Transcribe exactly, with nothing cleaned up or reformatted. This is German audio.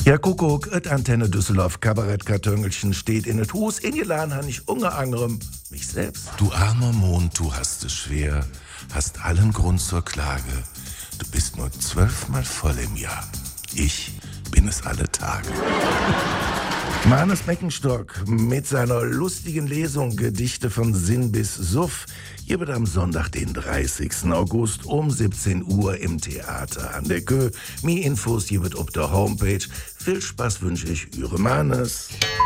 Ja, Kuckuck, et Antenne Düsseldorf Kabarettkartöngelchen steht in et Hus. Ingeladen han ich unter anderem mich selbst. Du armer Mond, du hast es schwer, hast allen Grund zur Klage. Du bist nur zwölfmal voll im Jahr. Ich bin es alle Tage. Mannes Beckenstock mit seiner lustigen Lesung Gedichte von Sinn bis Suff. Hier wird am Sonntag, den dreißigsten August um siebzehn Uhr im Theater an der Kö. Mehr Infos hier wird auf der Homepage. Viel Spaß wünsche ich, Ihre Mannes.